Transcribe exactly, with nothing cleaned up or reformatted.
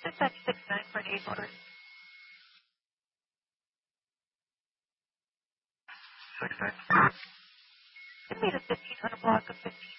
Six nine six nine for an eight order. Six nine. Give me the fifteen hundred block of fifteen.